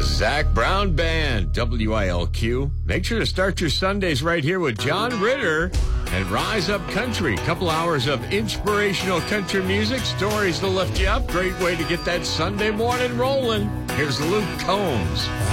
Zach Brown Band, WILQ. Make sure to start your Sundays right here with John Ritter and Rise Up Country. Couple hours of inspirational country music, stories to lift you up. Great way to get that Sunday morning rolling. Here's Luke Combs.